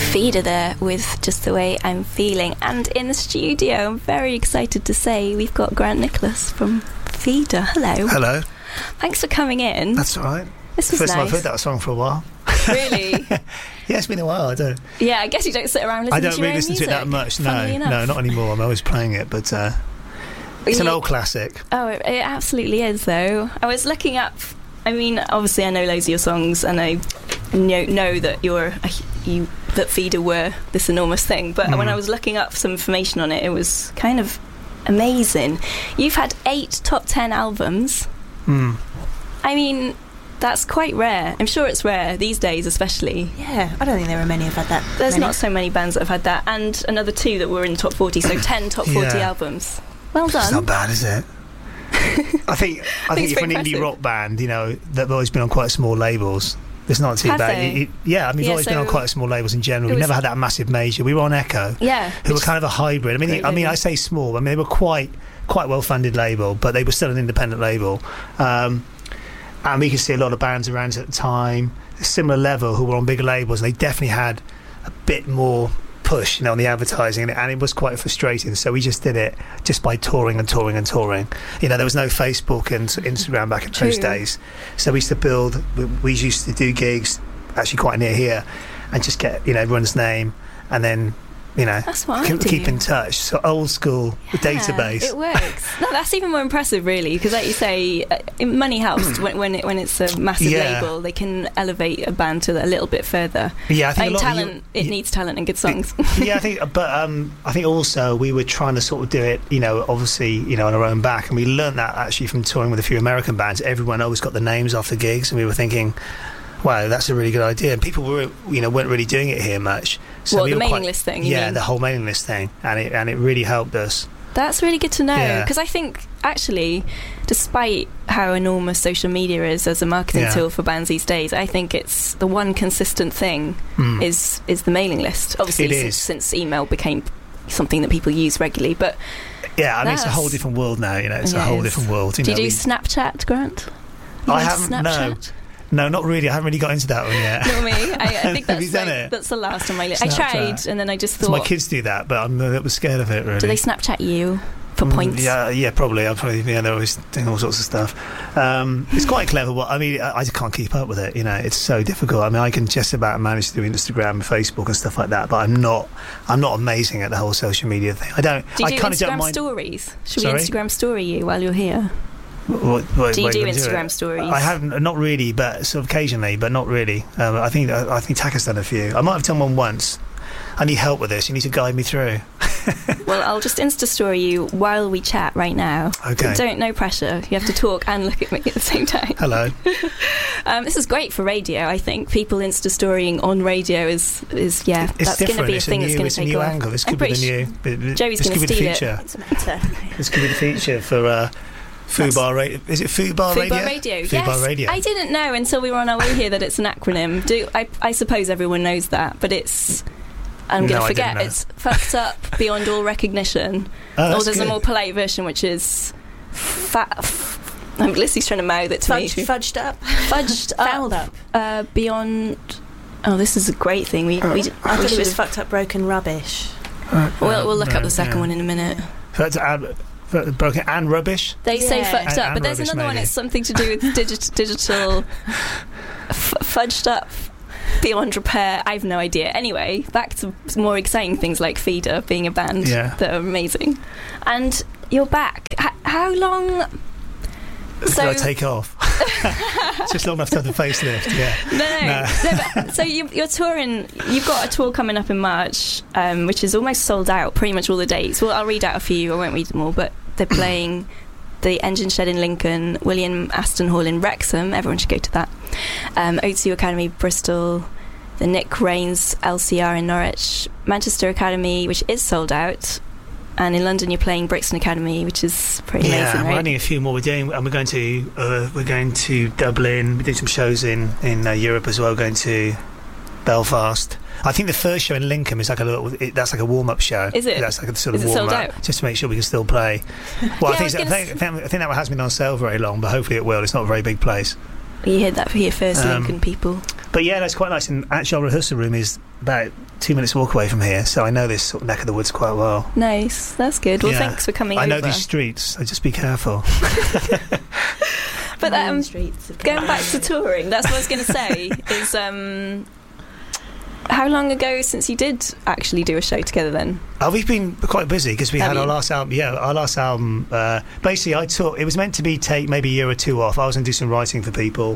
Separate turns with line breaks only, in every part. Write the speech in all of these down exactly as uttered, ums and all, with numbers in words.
Feeder there with Just the Way I'm Feeling. And in the studio, I'm very excited to say we've got Grant Nicholas from Feeder. Hello.
Hello.
Thanks for coming in.
That's all right.
This was
First
nice.
time I've heard that song for a while.
Really?
Yeah, it's been a while. I don't.
Yeah, I guess you don't sit around listening
I don't
to your
really
own
listen
music,
to it that much. No,
enough.
no, not anymore. I'm always playing it, but uh, it's
you,
an old classic.
Oh, it, it absolutely is, though. I was looking up. I mean, obviously, I know loads of your songs, and I know, know that you're a, you that Feeder were this enormous thing. But mm. when I was looking up some information on it, it was kind of amazing. You've had eight top ten albums.
Mm.
I mean, that's quite rare. I'm sure it's rare these days, especially.
Yeah, I don't think there are many who've had that.
There's
many.
not so many bands that have had that, and another two that were in the top forty. So ten top forty
Yeah.
albums. Well done.
It's not bad, is it? I think I think
it's
if an
very
indie
impressive.
rock band, you know, they've always been on quite small labels. It's not too
Have
bad.
they?
It- it- yeah, I mean, we've
Yeah,
always been on
so
quite small labels in general.
it
We
was-
never had that massive major. We were on Echo,
Yeah.
who were
which-
kind of a hybrid. I mean,
Great
I mean,
label.
I say small. I mean, they were quite quite well funded label, but they were still an independent label. Um, and we could see a lot of bands around at the time, similar level, who were on bigger labels, and they definitely had a bit more push, you know, on the advertising, and it was quite frustrating. So we just did it just by touring and touring and touring. You know, there was no Facebook and Instagram back in those
True.
days, so we used to build. We, we used to do gigs actually quite near here, and just get, you know, everyone's name, and then, you know,
That's what I
keep,
do.
keep in touch. So old school
Yeah,
database.
It works. No, that's even more impressive, really, because, like you say, uh, money helps when when, it, when it's a massive
Yeah.
label. They can elevate a band to a little bit further.
Yeah, I think
I
a
mean,
lot
talent.
of you,
it
you-
needs talent and good songs.
yeah, I think, but um, I think also we were trying to sort of do it, you know, obviously, you know, on our own back, and we learned that actually from touring with a few American bands. Everyone always got the names off the gigs, and we were thinking, wow, that's a really good idea. And people were, you know, weren't really doing it here much. So
What,
we
the
were
mailing
quite-
list thing, you
Yeah,
mean?
the whole mailing list thing, and it and it really helped us.
That's really good to know,
Yeah.
because I think, actually, despite how enormous social media is as a marketing
Yeah.
tool for bands these days, I think it's the one consistent thing
Mm.
is is the mailing list. Obviously,
It
since,
is.
since email became something that people use regularly. But
Yeah, I mean, it's a
That's-
whole different world now. You know, it's a
Yeah, it
whole
is.
different world. You
do
know,
you do
we-
Snapchat, Grant? You
I
into
haven't. No,
Snapchat?
no, not really. I haven't really got into that one yet.
Not me. I, I think
Have
that's
you done
like,
it?
that's the last on my list. I
Snapchat.
tried, and then I just
So
thought,
my kids do that, but I'm a little bit scared of it. Really.
do they Snapchat you for
Mm,
points?
Yeah, yeah, probably. I'm probably. Yeah, they're always doing all sorts of stuff. Um, it's quite clever. What I mean, I, I just can't keep up with it. You know, it's so difficult. I mean, I can just about manage to do Instagram and Facebook and stuff like that, but I'm not. I'm not amazing at the whole social media thing. I don't.
Do you
I
do
kind of don't
Instagram
mind.
stories? Should
Sorry?
we Instagram story you while you're here?
What, what,
Do you
what
do
gonna
Instagram
it?
stories?
I haven't, not really, but sort of occasionally, but not really. Um, I think I, I think Taka's done a few. I might have done one once. I need help with this. You need to guide me through.
Well, I'll just Insta story you while we chat right now.
Okay.
Don't, no pressure. You have to talk and look at me at the same time.
Hello.
Um, this is great for radio. I think people Insta storying on radio is is yeah.
It's
that's going to
different.
be a
It's
thing
a
that's
new,
going
it's
to
a
take
new
off.
angle. This
I'm
could be the
pretty
new. but- but
Joey's
this
gonna
could be the
steal it.
feature.
It's better.
This could be the feature for uh, Fubar Radio. Is it Fubar Radio?
Fubar Radio.
Fubar
Yes,
Radio.
I didn't know until we were on our way here that it's an acronym. Do I, I suppose everyone knows that, but it's. I'm going
No,
to
I
forget.
didn't know.
It's fucked up beyond all recognition.
Oh,
Or
that's
there's a
good.
more polite version, which is fat. F- I'm Lissy's trying to mouth it to
Fudged,
me.
fudged up.
Fudged up,
Fouled up.
Uh, beyond. Oh, this is a great thing. We, we,
I
we
thought it
should-
was fucked up, broken rubbish.
Uh,
We'll, we'll look
no,
up the second
yeah.
one in a minute.
That's uh, broken and rubbish.
They say
Yeah.
fucked
And-
up,
and
but there's
rubbish,
another one.
maybe.
It's something to do with digit, digital f- fudged up, beyond repair. I have no idea. Anyway, back to more exciting things like Feeder being a band
Yeah.
that are amazing, and you're back. H- how long?
Did I take off? It's just long enough to have the facelift. Yeah.
No, no.
No.
no but, so you, you're touring. You've got a tour coming up in March, um, which is almost sold out. Pretty much all the dates. Well, I'll read out a few. I won't read them all, but they're playing the Engine Shed in Lincoln, William Aston Hall in Wrexham. Everyone should go to that. Um, O two Academy, Bristol. The Nick Rains L C R in Norwich, Manchester Academy, which is sold out. And in London, you're playing Brixton Academy, which is pretty
Yeah,
amazing,
we're
right?
running a few more. We're doing, and we're going to uh, we're going to Dublin. We're doing some shows in in uh, Europe as well. We're going to Belfast. I think the first show in Lincoln is like a little. It, that's like a warm up show.
Is it?
That's like a sort of
Is it
warm
sold
up,
out?
just to make sure we can still play. Well,
Yeah,
I,
I
think,
was
so- I,
gonna
think, I, think, I think that one hasn't been on sale very long, but hopefully it will. It's not a very big place.
You heard that for your first
Um,
Lincoln people.
But yeah, that's quite nice. And actually, our rehearsal room is about two minutes walk away from here, so I know this sort of neck of the woods quite well.
Nice, that's good. Well,
Yeah.
thanks for coming
I
over.
know these streets, so just be careful.
But um,
streets of
going back to touring, that's what I was going to say. Is um, how long ago since you did actually do a show together? Then
Uh, we've been quite busy because we
Have
had our
you?
last album. Yeah, our last album. Uh, basically, I took. It was meant to be take maybe a year or two off. I was going to do some writing for people.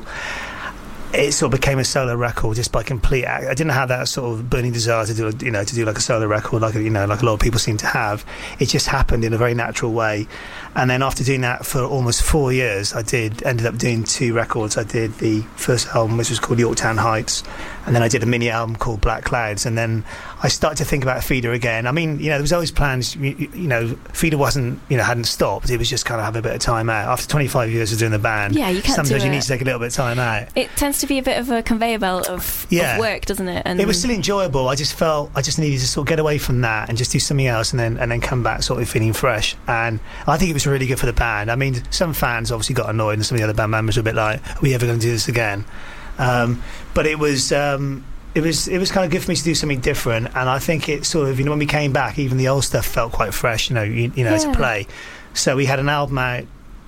It sort of became a solo record just by complete. I didn't have that sort of burning desire to do, you know, to do like a solo record, like you know, like a lot of people seem to have. It just happened in a very natural way. And then after doing that for almost four years, I did ended up doing two records. I did the first album, which was called Yorktown Heights, and then I did a mini album called Black Clouds. And then I started to think about Feeder again. I mean, you know, there was always plans. You, you know, Feeder wasn't, you know, hadn't stopped. It was just kind of have a bit of time out after twenty-five years of doing the band.
Yeah, you can't
Sometimes
do
you
it.
need to take a little bit of time out.
it tends to be a bit of a conveyor belt of,
Yeah.
of work, doesn't it? And
It was still enjoyable. I just felt I just needed to sort of get away from that and just do something else, and then and then come back sort of feeling fresh. And I think it was really good for the band. I mean, some fans obviously got annoyed, and some of the other band members were a bit like, "Are we ever going to do this again?" Um, but it was. Um, It was it was kind of good for me to do something different, and I think it sort of, you know, when we came back, even the old stuff felt quite fresh, you know, you, you know,
Yeah.
to play. So we had an album out,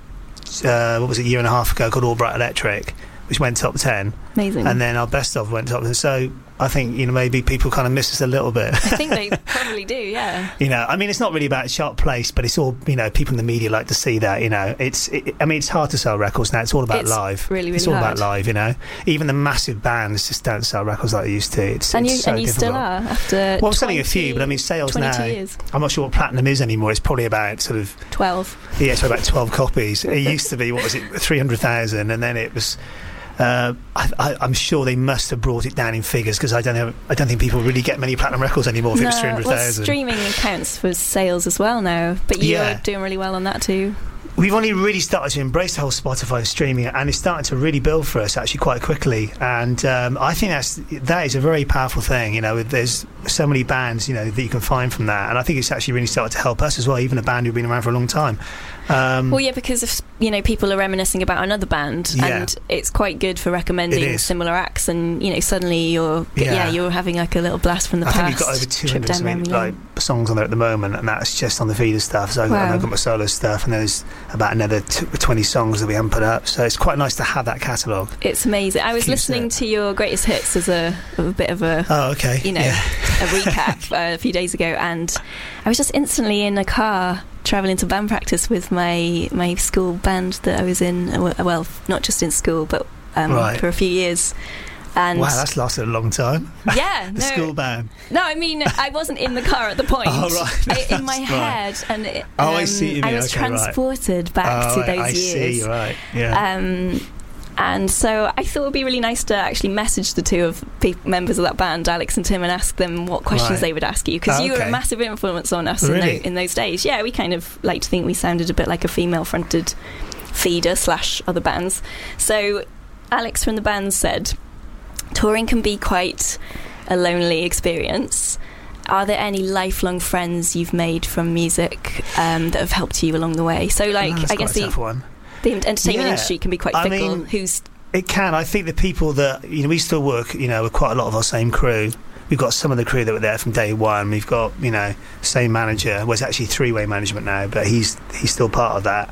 uh, what was it, a year and a half ago, called All Bright Electric, which went top ten,
amazing.
and then our best of went top ten. So I think, you know, maybe people kind of miss us a little bit.
I think they probably do. Yeah.
You know, I mean, it's not really about sharp place, but it's all, you know, people in the media like to see that, you know. It's, it, I mean, it's hard to sell records now. It's all about
It's
live.
really, really
It's all
hard.
about live, you know. Even the massive bands just don't sell records like they used to. It's,
And
it's
you
so
and you still
difficult.
are after.
Well, I'm selling a
twenty
few, but I mean, sales
twenty-two
now.
years.
I'm not sure what platinum is anymore. It's probably about sort of,
twelve.
yeah, it's about twelve copies. It used to be, what was it, three hundred thousand, and then it was. Uh, I, I, I'm sure they must have brought it down in figures, because I don't know. I don't think people really get many platinum records anymore. If it was three hundred
well,
thousand.
streaming accounts for sales as well now, but you're
Yeah.
doing really well on that too.
We've only really started to embrace the whole Spotify streaming, and it's starting to really build for us actually quite quickly. And um, I think that's that is a very powerful thing. You know, there's so many bands, you know, that you can find from that, and I think it's actually really started to help us as well. Even a band who've been around for a long time. Um,
Well, yeah, because if you know people are reminiscing about another band,
Yeah.
and it's quite good for
It
recommending
is.
similar acts, and you know suddenly you're yeah,
Yeah.
you're having like a little blast from the
I
past.
think we've got over two
trip
hundred
down
something,
memory
like
lane.
songs on there at the moment, and that's just on the Feeder stuff. So
Wow.
I've got my solo stuff, and there's about another t- twenty songs that we haven't put up. So it's quite nice to have that catalogue.
It's amazing. I was
Keeps
listening
it.
to your greatest hits as a, a bit of a
Oh, okay.
you know
Yeah.
a recap uh, a few days ago, and I was just instantly in a car travelling to band practice with my my school band that I was in. uh, Well, not just in school, but um,
Right.
for a few years. And
Wow, that's lasted a long time.
yeah,
The
no,
school band.
no, I mean I wasn't in the car at the point.
Oh, right.
I, in my
That's
head, and it,
Oh, I
um,
see what you
I
mean.
was
Okay, right.
transported back
oh,
to those
I, I
years.
see. Right. Yeah.
Um, and so I thought it would be really nice to actually message the two of pe- members of that band, Alex and Tim, and ask them what questions
Right.
they would ask you, because
Oh,
you were a
okay.
massive influence on us in,
Really?
tho- in those days. Yeah, we kind of like to think we sounded a bit like a female-fronted Feeder slash other bands. So Alex from the band said, touring can be quite a lonely experience. Are there any lifelong friends you've made from music um, that have helped you along the way? So, like,
Oh, that's
I guess
quite a
the,
tough one.
the entertainment
Yeah.
industry can be quite
I
fickle.
mean,
Who's
It can. I think the people that, you know, we still work, you know, with quite a lot of our same crew. We've got some of the crew that were there from day one. We've got, you know, same manager. Well, it's actually three-way management now, but he's he's still part of that.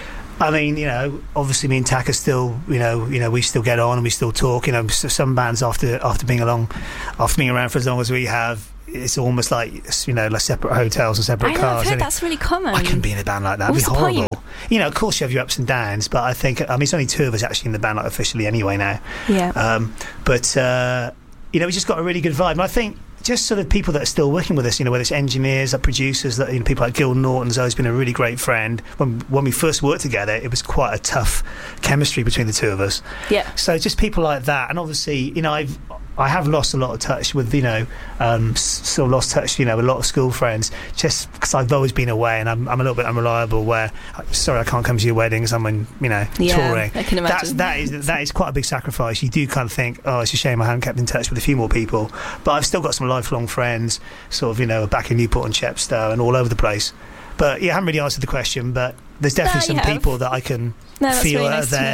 I mean, you know, obviously me and Taka still, you know, you know, we still get on and we still talk. You know, s- some bands after after being along, after being around for as long as we have, it's almost like, you know, like separate hotels and separate
I know,
cars.
I've heard
isn't it?
that's really common.
I couldn't be in a band like that. It'd
What's
be
the
horrible.
point?
You know, of course you have your ups and downs, but I think, I mean, it's only two of us actually in the band, like officially anyway now.
Yeah.
Um, but, uh, you know, we just got a really good vibe. And I think just sort of people that are still working with us, you know, whether it's engineers or producers, that, you know, people like Gil Norton's always been a really great friend. When when we first worked together, it was quite a tough chemistry between the two of us.
Yeah.
So just people like that. And obviously, you know, I've I have lost a lot of touch with, you know, um, s- still lost touch, you know, with a lot of school friends, just because I've always been away and I'm, I'm a little bit unreliable where, sorry, I can't come to your weddings, I'm, in, you know,
Yeah,
touring.
I can
That's,
imagine.
that, is, that is quite a big sacrifice. You do kind of think, oh, it's a shame I haven't kept in touch with a few more people. But I've still got some lifelong friends, sort of, you know, back in Newport and Chepstow and all over the place. But yeah, I haven't really answered the question, but there's definitely
No, you
some
have.
people that I can
No, that's
feel
really
are
nice to
there
know.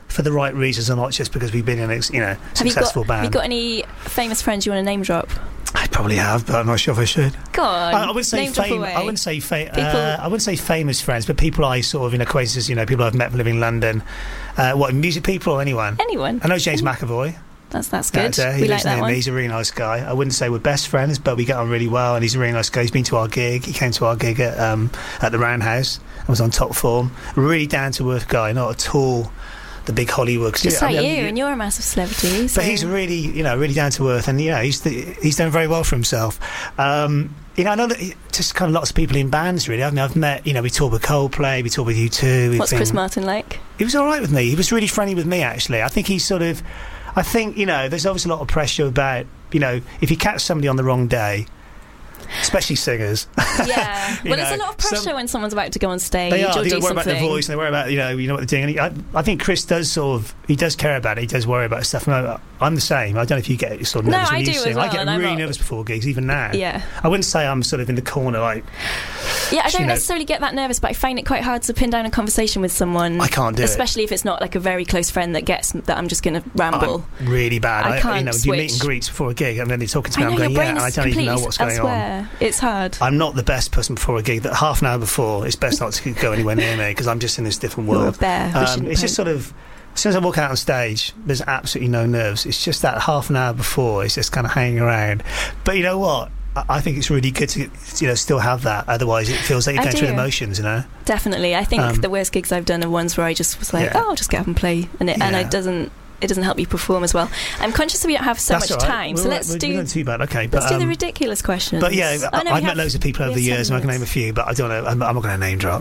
for the right reasons and not just because we've been in a you know
Have
successful
you got,
band.
Have you got any famous friends you want to name drop?
I probably have, but I'm not sure if I should.
Go on.
I, I wouldn't say
name drop
fam-
away.
I wouldn't say fa-
People-
uh, I wouldn't say famous friends, but people I sort of in acquaintances. You know, people I've met living in London. Uh, what music people or anyone?
Anyone.
I know James
Any-
McAvoy.
That's that's good.
Actor. He
we
lives
like that
near
one.
me. He's a really nice guy. I wouldn't say we're best friends, but we get on really well, and he's a really nice guy. He's been to our gig. He came to our gig at um, at the Roundhouse. I was on top form. Really down to earth guy, not at all the big Hollywood. 'Cause,
Just
I
like
mean,
you,
I mean,
and you're a massive celebrity. So.
But he's really, you know, really down to earth, and you know, he's the, he's done very well for himself. Um, you know, I know that he, just kind of lots of people in bands. Really, I mean, I've met, you know, we toured with Coldplay, we toured with U two.
What's
been,
Chris Martin like?
He was all right with me. He was really friendly with me, actually. I think he's sort of, I think, you know, there's obviously a lot of pressure about, you know, if you catch somebody on the wrong day, especially singers.
Yeah.
You
Well, there's
know,
a lot of pressure
some-
when someone's about to go on stage
They are.
or
They
do
worry about
something.
their voice. And they worry about you know, you know what they're doing. And he, I, I think Chris does sort of. He does care about it. He does worry about stuff. No, I'm the same. I don't know if you get sort of
No,
nervous when
I
you
do as
sing.
well,
I get
and I'm
really
not-
nervous before gigs, even now.
Yeah.
I wouldn't say I'm sort of in the corner like.
Yeah, I
you
don't
know-
necessarily get that nervous, but I find it quite hard to pin down a conversation with someone.
I can't do it.
Especially if it's not like a very close friend that gets that I'm just going to ramble.
I'm really bad.
I
I,
can't
you know, do meet and
switch.
greets before a gig, and then they're talking to me.
I know
I'm going,
your
yeah,
brain
and I
is
don't even know
completely
what's going on.
elsewhere. It's hard.
I'm not the best person before a gig. That half an hour before, it's best not to go anywhere near me because I'm just in this different
You're a
world.
bear. We
Um,
shouldn't
it's just
poke.
sort of. As soon as I walk out on stage, there's absolutely no nerves. It's just that half an hour before, it's just kind of hanging around. But you know what? I, I think it's really good to, you know, still have that. Otherwise, it feels like you're
I
going through
do.
the motions, you know.
Definitely. I think
Um,
the worst gigs I've done are ones where I just was like,
Yeah.
oh, I'll just get up and play, and it and
Yeah.
it doesn't it doesn't help you perform as well. I'm conscious that we don't have so
That's
much
all right.
time,
We're
so
all right.
let's
We're
do
not too bad. Okay, but
let's do the
um,
ridiculous questions.
but yeah,
Oh, no,
I've
we
met
have-
loads of people over
we
the
have
years, and I can name a
minutes.
few, but I don't know. I'm, I'm not going to name drop.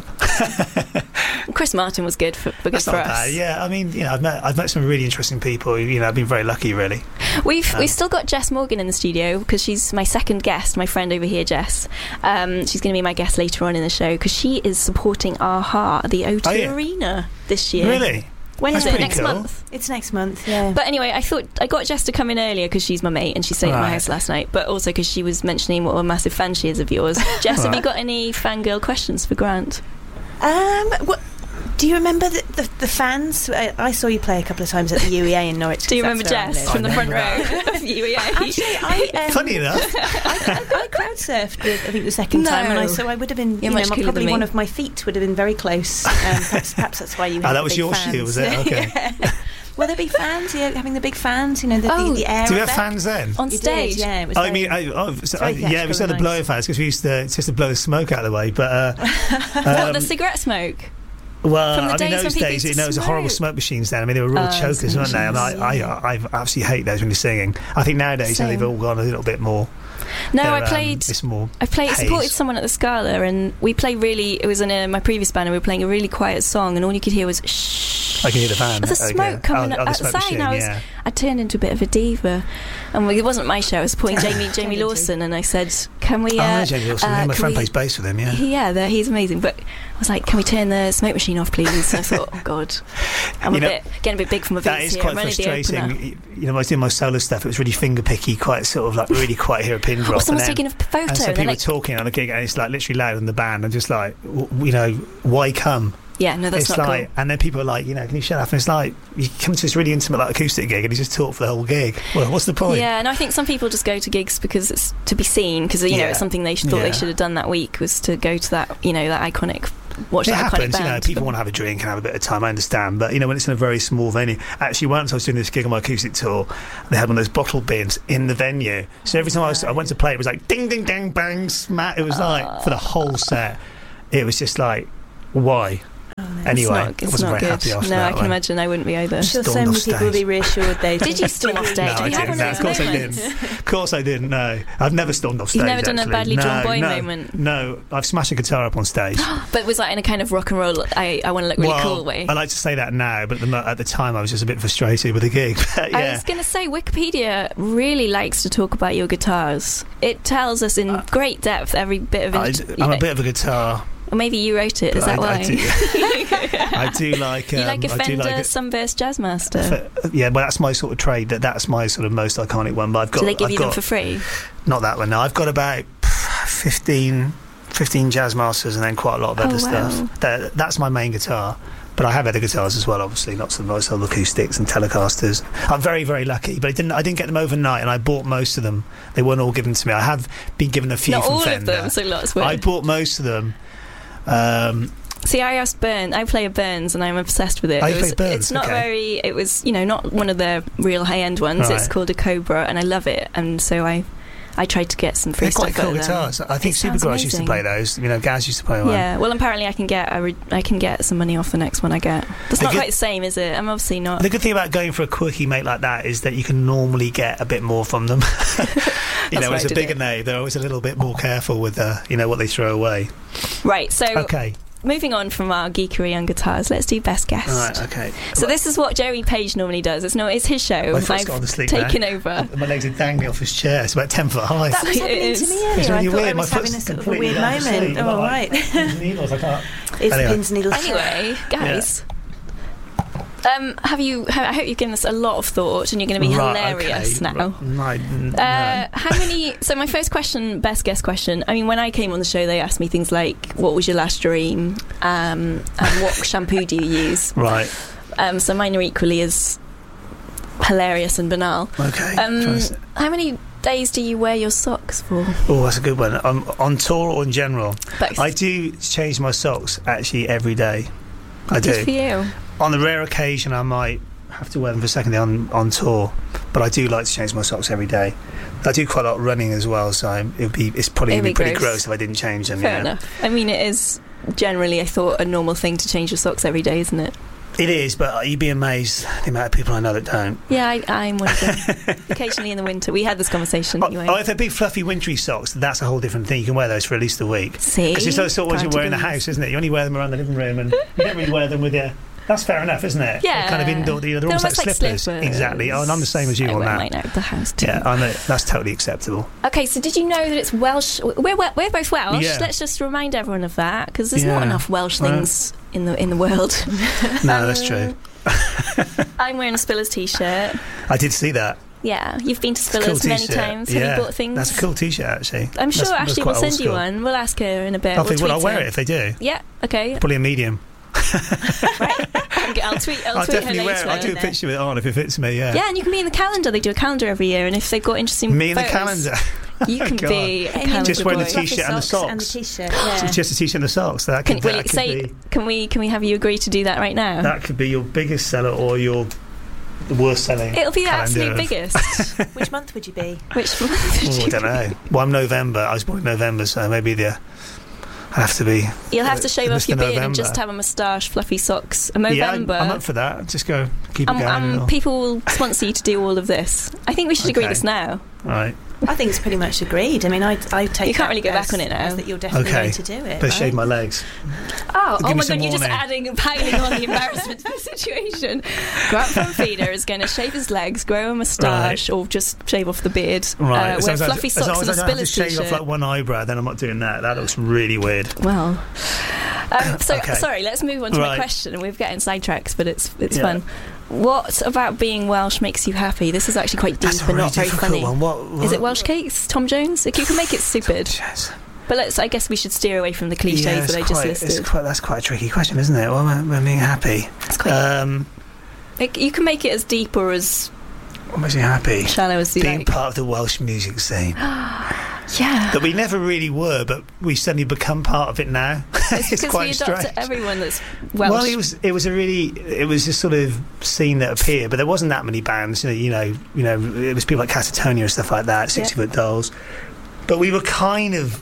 Chris Martin was good for, for good
That's
for
not
us.
bad. Yeah, I mean, you know, I've met I've met some really interesting people. You know, I've been very lucky, really.
We've
Um,
we've still got Jess Morgan in the studio because she's my second guest, my friend over here, Jess. Um, she's going to be my guest later on in the show because she is supporting AHA at the O two
Oh, yeah.
Arena this year.
Really?
When
That's
is it?
pretty
Next
cool.
month.
It's next month, yeah.
But anyway, I thought I got Jess to come in earlier because she's my mate and she stayed at my
Right.
house last night. But also because she was mentioning what a massive fan she is of yours. Jess, have you
Right.
got any fangirl questions for Grant?
Um, what, do you remember the, the, the fans? I, I saw you play a couple of times at the U E A in Norwich.
Do you
'cause
remember
that's
Jess
where I
from the
live.
front
remember
row of U E A?
Actually, I um,
Funny enough.
I, I, I crowd surfed with, I think the second
No.
time, and I, so I would have been,
You're
you know,
much
my-
cooler than
probably
me.
one of my feet would have been very close. Um, perhaps, perhaps that's why you.
Oh,
had
that
the
was
big
your
fans.
shoe, was it? Okay.
Yeah. Will there be fans? Yeah, having the big fans. You know, the,
Oh,
the, the air.
Do we have
effect?
fans then?
On
You
stage?
did, yeah. It was
Oh, I
very-
mean, I, oh, so,
very
I, yeah, we
theatrical
said the
and
blower
nice.
fans because we used to it's just to blow the smoke out of the way. But uh,
What,
um,
the cigarette smoke?
well,
from the
I mean,
days when
those
people
days,
used
you
to
know, it was horrible
smoke.
smoke machines then. I mean, they were real
Oh,
chokers,
smoke
weren't they? I, mean, I,
machines,
I, I, I absolutely hate those when you're singing. I think nowadays you know,
Same.
they've all gone a little bit more.
No,
they're,
I
um,
played.
it's more.
I played
haze.
supported someone at the Scala, and we played really. It was in a, my previous band, and we were playing a really quiet song, and all you could hear was shh.
I can hear the fan.
The
Okay.
smoke coming
oh, oh, the
outside.
smoke machine,
I was,
yeah.
I turned into a bit of a diva, and we, it wasn't my show. I was supporting Jamie Jamie
Turned into.
Lawson, and I said, "Can we?"
Oh,
Uh,
I know Jamie Wilson.
uh,
yeah, my
can
friend
we-
plays bass with him. Yeah.
Yeah, the, he's amazing. But I was like, "Can we turn the smoke machine off, please?" And I thought, "Oh God, I'm
You
a
know,
bit getting a bit big for my boots
That is
here.
quite
I'm only the
frustrating.
opener."
You you know, when I was doing my solo stuff, it was really finger picky, quite sort of like really quite hear a pin drop.
Or someone's
and then,
taking a photo,
and so
and
people
they're
are
like,
talking on a gig, and it's like literally loud in the band, and just like, w- you know, why come?
"Yeah, no, that's
it's
not
like,
cool."
and then people are like, you know, can you shut up? And it's like, you come to this really intimate like acoustic gig, and you just talk for the whole gig. Well, what's the point?
Yeah, and I think some people just go to gigs because it's to be seen, because you know
Yeah.
it's something they sh- thought
Yeah.
they should have done that week was to go to that, you know, that iconic watch
It
that iconic
happens,
band.
you know, people want to have a drink and have a bit of time, I understand, but, you know, when it's in a very small venue. Actually, once I was doing this gig on my acoustic tour, they had one of those bottle bins in the venue. So every time I, was, I went to play, it was like, ding, ding, dang, bang, smack. It was like, for the whole set, it was just like, why?
Oh, no.
It's
Anyway,
not,
I
it's
wasn't
not
very
good.
happy after
no,
that
I can
one.
imagine I wouldn't be either.
I'm sure so
Stormed
many
off
people will
stage.
be reassured they
Did you storm off stage?
No,
Did
I
you have
didn't.
one
No,
of
of
those
course I
moments?
didn't. Of course I didn't, no. I've never stormed off stage,
You've never done a
actually.
badly
no,
drawn boy
no,
moment?
No, I've smashed a guitar up on stage.
But was that in a kind of rock and roll, I, I want to look really
well,
cool way?
I like to say that now, but at the, mo- at the time I was just a bit frustrated with the gig. But
I
yeah.
was going to say, Wikipedia really likes to talk about your guitars. It tells us in great depth every bit of
I,
it.
I'm a bit of a guitar.
Or maybe you wrote it, is
but
that
I,
why?
I do, I do like. Um,
you like a
I do
Fender
like a-
Sunburst Jazzmaster?
F- yeah, well, that's my sort of trade. That that's my sort of most iconic one. But I've got.
Do they give
I've
you
got,
them for free?
Not that one. No, I've got about fifteen, fifteen Jazzmasters, and then quite a lot of
Oh,
other
wow.
stuff. That, that's my main guitar. But I have other guitars as well, obviously, lots of nice old acoustics and Telecasters. I'm very, very lucky, but I didn't I didn't get them overnight, and I bought most of them. They weren't all given to me. I have been given a few
Not
from
all
Fender.
of them, so lots were.
I bought most of them. Um,
See, I asked Burns. I play a Burns, and I'm obsessed with it.
Oh,
it
you
was,
play Burns?
It's not
Okay.
very. It was, you know, not one of the real high-end ones.
Right.
It's called a Cobra, and I love it. And so I, I tried to get some free
they're
stuff
quite cool
out of them.
guitars. I think
It sounds
Supergrass used to
amazing.
play those. You know, Gaz used to play one.
Yeah. Well, apparently I can get a re- I can get some money off the next one I get. That's
The
not
good-
quite the same, is it? I'm obviously not.
The good thing about going for a quirky make like that is that you can normally get a bit more from them. You know,
why
it's
I
a
did
bigger
it.
name. They're always a little bit more careful with, uh, you know, what they throw away.
Right. So
Okay.
moving on from our geekery on guitars, let's do best guest.
All right. Okay.
So this is what Joey Page normally does. It's no, it's his show.
My foot's
I've
got on the sleep
taken
now.
over.
My legs are dangling off his chair. It's about ten foot high.
That was
It
happening
is.
to me
It's
earlier.
really
I thought
weird.
I
My
was having
foot's
a sort of a
completely
weird
down the
moment.
sleeve.
Oh,
I'm
right.
like, pins and needles. I can't.
It's
Anyway.
pins and needles.
Anyway, guys. Um, have you? I hope you've given this a lot of thought, and you're going to be
Right,
hilarious
okay.
now.
Right, n- no.
Uh, how many? So my first question, best guess question. I mean, when I came on the show, they asked me things like, "What was your last dream?" Um, and "What shampoo do you use?"
Right.
Um, so mine are equally as hilarious and banal.
Okay.
Um,
Trying to-
how many days do you wear your socks for?
Oh, that's a good one. Um, on tour or in general?
Both.
I do change my socks actually every day. I
Good for
do.
you.
On the rare occasion, I might have to wear them for a second day on, on tour, but I do like to change my socks every day. I do quite a lot of running as well, so I'm, it would be it's probably
It'd
be
be
pretty
gross.
gross if I didn't change them.
Fair
yeah.
enough. I mean, it is generally, I thought, a normal thing to change your socks every day, isn't it?
It is, but you'd be amazed the amount of people I know that don't.
Yeah, I, I'm one of them. Occasionally in the winter. We had this conversation
Oh,
anyway.
oh, if they're big, fluffy, wintry socks, that's a whole different thing. You can wear those for at least a week.
See?
Because it's those sort of ones you wear in the
Cardigans.
house, isn't it? You only wear them around the living room, and you don't really wear them with your. That's fair enough, isn't it?
Yeah.
They're kind of indoor. You know, they're,
They're
almost like
almost
slippers.
like slippers.
Exactly. Oh, and I'm the same as you
I
on
wear
that.
mine out of the house too.
Yeah, I know. That's totally acceptable.
Okay, so did you know that it's Welsh? We're we're we're both Welsh.
Yeah.
Let's just remind everyone of that because there's not
Yeah.
enough Welsh
Well-
things in the in the world.
No, that's true.
I'm wearing a Spillers t-shirt.
I did see that.
Yeah, you've been to
It's a cool
Spillers many
t-shirt.
times.
Yeah,
Have you bought things?
That's a cool t-shirt, actually.
I'm sure
That's- that's
Ashley
quite
will
old
send you
school.
one. We'll ask her in a bit.
I
we'll
think well, I'll
tweet
wear
her.
it if they do.
Yeah. Okay.
Probably a medium.
I'll tweet. I'll,
I'll
tweet her
definitely
later.
wear it. I'll do a picture of it on if it fits me. Yeah.
Yeah, and you can be in the calendar. They do a calendar every year, and if they've got interesting
Me in the
photos,
calendar.
you can
God.
be a
And you
calendar
Just wearing the
boy.
t-shirt and the
Fluffy and the
socks.
t-shirt. Yeah.
Just a t-shirt and the socks. That
Can,
could,
will
that
you
could
say?
be
Can we? Can we have you agree to do that right now?
that could be your biggest seller or your the worst selling.
It'll be the
calendar
absolute
of-
biggest.
Which month would you be?
Which month
Oh,
would
I
you
don't
be?
know. Well, I'm November. I was born in November, so maybe the I have to be.
You'll have to shave off
Mister
your beard and
November.
just have a moustache, fluffy socks. A
Yeah,
Movember.
I'm, I'm up for that. Just go keep it
Um,
going.
um,
and all.
people will sponsor you to do all of this. I think we should agree
Okay.
this now.
Right.
I think it's pretty much agreed. I mean, I, I take
You can't
that
really go
as-
back on it now.
as that you're definitely
Okay.
going to do it.
Better
right?
shave my legs.
Oh,
Give
oh
me
my
some
god, you're just
warning.
adding, piling on the embarrassment to the situation. Grant von Feeder is going to shave his legs, grow a moustache, or just shave off the beard.
Right.
Uh,
As
wear
long as I-
fluffy
as long
socks and a
as I don't have to
Spillers
shave off
t-shirt.
like one eyebrow, then I'm not doing that. That looks really weird.
Well, um, so
Okay.
sorry. Let's move on to my
Right.
question. We're getting sidetracked, but it's it's
Yeah.
fun. What about being Welsh makes you happy? This is actually quite deep
That's a
and
really
not very
difficult
funny.
one. What, what
Is it Welsh cakes, Tom Jones? Like, you can make it stupid,
Yes.
but let's. I guess we should steer away from the cliches
Yeah, it's
that I just
quite-
listed.
It's quite, that's quite a tricky question, isn't it? Well, I'm, I'm being happy.
It's quite.
Um,
like, you can make it as deep or as
what makes me happy?
shallow as you
Being
like.
part of the Welsh music scene.
Yeah.
That we never really were, but we suddenly become part of it now.
It's
it's
because
quite
we adopt
strange.
everyone that's Welsh.
Well, it was it was a really it was this sort of scene that appeared, but there wasn't that many bands. You know, you know, you know it was people like Catatonia and stuff like that, Sixty Foot Dolls. But we were kind of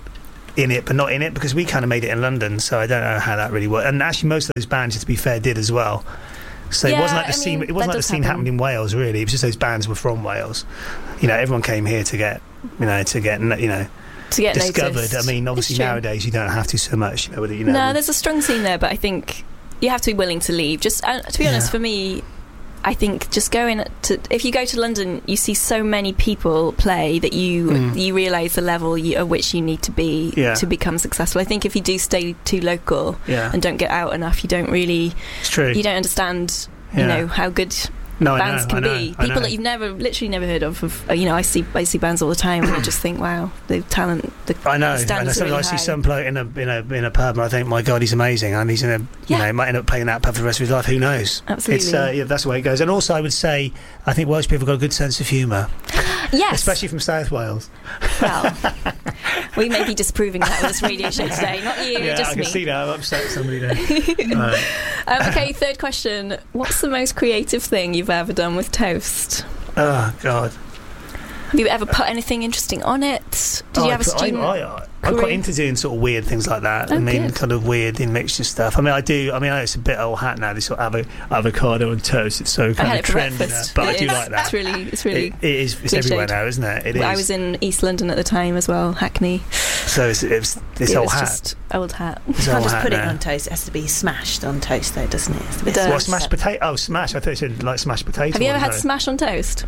in it, but not in it, because we kind of made it in London. So I don't know how that really worked. And actually, most of those bands, to be fair, did as well. So it
Yeah,
wasn't like the
I
scene.
mean,
It wasn't
that
like the
does
scene
happen.
happened in Wales. Really, it was just those bands were from Wales. You know, everyone came here to get, you know, to get, you know,
to get
discovered.
noticed.
I mean,
It's
obviously
true.
nowadays you don't have to so much. You know, with it, you know.
No, there's a strong scene there, but I think you have to be willing to leave. Just uh, to be honest,
Yeah.
for me, I think just going to if you go to London, you see so many people play that you
Mm.
you realise the level you, at which you need to be
Yeah.
to become successful. I think if you do stay too local
yeah,
and don't get out enough, you don't really
it's true.
you don't understand. You
Yeah.
know how good
no,
bands
I know,
can
I know,
be.
I
People
know.
that you've never, literally never heard of. of uh, you know, I see, I see bands all the time, and I just think, wow, the talent, the
I know.
standards
And
are
sometimes
really
I see
high.
some bloke in a in a in a pub, and I think, my God, he's amazing, and he's in a you
Yeah.
know might end up playing that pub for the rest of his life. Who knows?
Absolutely.
It's uh, yeah, that's the way it goes. And also, I would say, I think Welsh people got a good sense of humour,
Yes.
especially from South Wales.
Well, we may be disproving that with this radio show today. Not you,
Yeah,
just
I can
me.
see that. I've upset somebody there. Right.
Um, okay, third question. What's the most creative thing you've ever done with toast?
Oh God.
Have you ever put anything interesting on it? Did
Oh,
you
I
have a
put- I-
student?
I, I, I'm
career?
quite into doing sort of weird things like that.
Oh,
I mean,
good.
kind of weird in mixture stuff. I mean, I do. I mean, I know it's a bit old hat now. This sort of avo- avocado and toast. It's so
I
kind
had
of
it for
trendy now.
breakfast.
But I
It
do
is-
like that.
It's really, it's really.
It, it is. It's
cliched.
everywhere now, isn't it? It is.
I was in East London at the time as well, Hackney.
So it's it's, it's
it
old
was
hat.
just old hat.
It's
You can't
old
just
hat
put it
now.
on toast. It has to be smashed on toast, though, doesn't it? It has to be
It does.
Well,
smashed
smashed
up.
potato. Oh, smash! I thought you said like smashed potato.
Have you ever
on
had
toast.
smash on toast?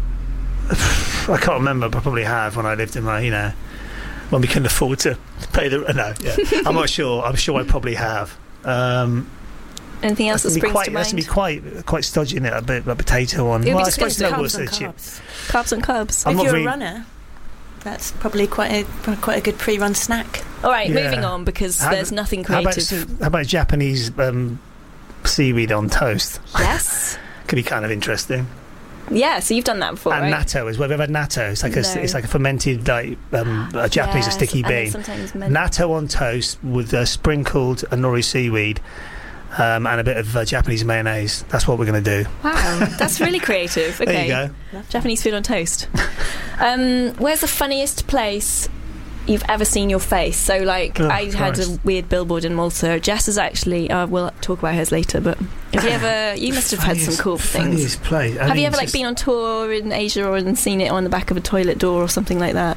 I can't remember, but I probably have when I lived in my, you know, when we couldn't afford to pay the. No, yeah. I'm not sure. I'm sure I probably have. Um,
Anything else that
that's gonna be
springs
quite.
to
That's gonna be
mind?
quite quite stodgy in it. A bit like potato on.
It would
Well,
be
I suppose
disgusting.
no
Carbs
what's
on
the chip.
carbs.
Carbs on carbs.
I'm
If
not
you're
really-
a runner, that's probably quite a quite a good pre-run snack.
All right,
Yeah.
moving on because
How
there's
about-
nothing
How about,
creative.
how about Japanese um, seaweed on toast?
Yes.
Could be kind of interesting.
Yeah, so you've done that before,
And
right?
natto as well. We've had natto. It's like a
No.
it's like a fermented like um, a Japanese
Yes,
a sticky
and then
bean.
sometimes men-
Natto on toast with uh, sprinkled nori seaweed um, and a bit of uh, Japanese mayonnaise. That's what we're going to do.
Wow, that's really creative. Okay.
There you go.
Japanese food on toast. Um, where's the funniest place you've ever seen your face? So, like,
Oh,
I had a
Christ.
weird billboard in Malta. Jess is actually. Uh, we'll talk about hers later. But have you ever? You must have had some
Funniest-
cool things.
Funniest place. I
Have
mean,
you ever like
just-
been on tour in Asia or and seen it on the back of a toilet door or something like that?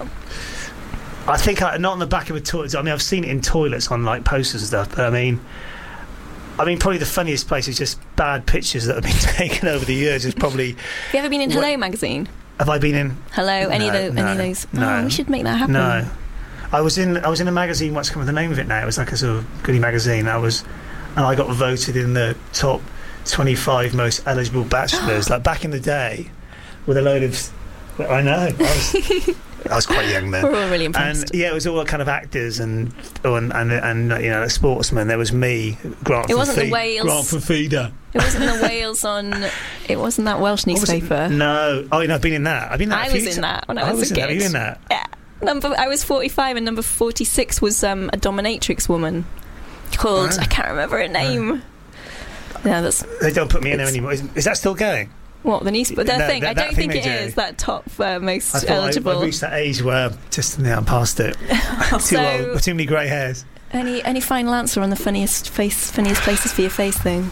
I think I, not on the back of a toilet. I mean, I've seen it in toilets on like posters and stuff. But I mean, I mean, probably the funniest place is just bad pictures that have been taken over the years. Is probably.
Have you ever been in
What-
Hello magazine?
Have I been in?
Hello, any of
No,
those?
no,
any of those?
no.
Oh, we should make that happen.
No. I was in. I was in a magazine. What's come with the name of it now? It was like a sort of goodie magazine. I was, and I got voted in the top twenty-five most eligible bachelors. Like back in the day, with a load of. I know. I was, I was quite young then.
We're all really impressed.
And yeah, it was all kind of actors and and and, and uh, you know, sportsmen. There was me, Grant.
It
from
wasn't the
Fe-
Wales-
Grant from Feeder.
It wasn't the Wales on. It wasn't that Welsh
What was it?
newspaper.
No. Oh, no, I've been in that. I've been in that.
I
a few
was in
ti-
that when I
I
was a
was in that.
kid.
Are you in that?
Yeah. Number I was forty-five and number forty-six was um, a dominatrix woman called
Ah.
I can't remember her name. No, that's
They don't put me in there
It's-
anymore. Is, is that still going?
what the news. But that
No,
thing,
that-
I
that
don't
thing
think
they
it
do.
is that top uh, most
I thought I,
eligible.
I reached that age where just yeah, I'm past it. too
So-
old, too many grey hairs.
Any any final answer on the funniest face, funniest places for your face thing?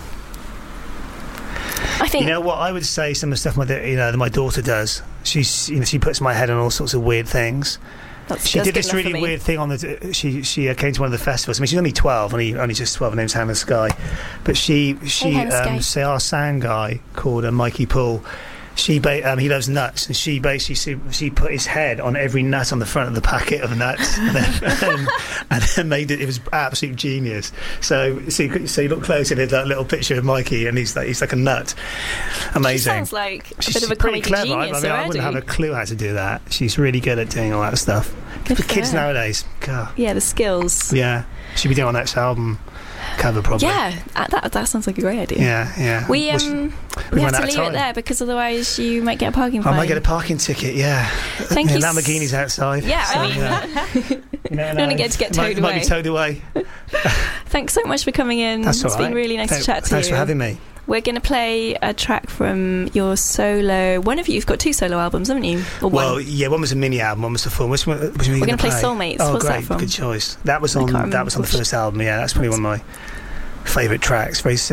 I think
You know what? I would say some of the stuff my da- you know that my daughter does. She's you know she puts my head on all sorts of weird things.
that's,
She
that's
did
good
this
enough for
really
me.
weird thing on the. She she uh, came to one of the festivals. I mean, she's only twelve, only only just twelve. Her name's Hannah Sky, but she she
Hannah Sky.
um, say our sound guy called uh, Mikey Poole. She ba- um, he loves nuts, and she basically she, she put his head on every nut on the front of the packet of nuts, and then, and, and then made it. It was absolute genius. So so you, could- so you look close and there's that little picture of Mikey, and he's like he's like a nut.
She
Amazing.
sounds like a
She's
bit of a
pretty
comedy
clever. I, I
genius
mean, I
already.
wouldn't have a clue how to do that. She's really good at doing all that stuff.
Good
For
for
kids
her.
nowadays, God.
Yeah, the skills.
Yeah, she'd be doing our next album cover probably.
Yeah, uh, that that sounds like a great idea.
yeah, yeah.
We
Well, she-
um
we
we have
ran
to
out of
leave
time.
it there because otherwise you might get a parking
I
fine.
might get a parking ticket. Yeah.
Thank
yeah,
you. s-
Lamborghini's outside.
Yeah,
so,
I mean,
yeah. You never
You only
know.
get to get
It might,
towed
it might be
away.
towed away.
thanks so much for coming in.
That's all
It's
right.
been really nice
Thank-
to chat to
Thanks
you.
for having me.
We're going to play a track from your solo. One of you've got two solo albums, haven't you? Or
Well,
one.
yeah, one was a mini album, one was a full. Which one? Which one are you
We're
going
gonna
to
play Soulmates.
Oh,
What's that
great,
from?
good choice. That was
I
on.
can't remember
That was on the
which-
first album. Yeah, that's probably one of my favourite tracks. Very simple.